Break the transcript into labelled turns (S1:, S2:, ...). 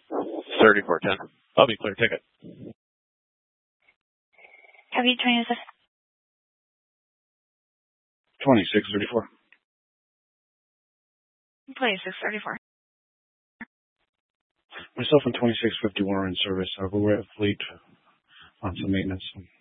S1: 3410. I'll be clear ticket.
S2: Copy 26.
S3: 2634.
S2: 2634.
S3: Myself and 2651 are in service. We're at fleet on some maintenance.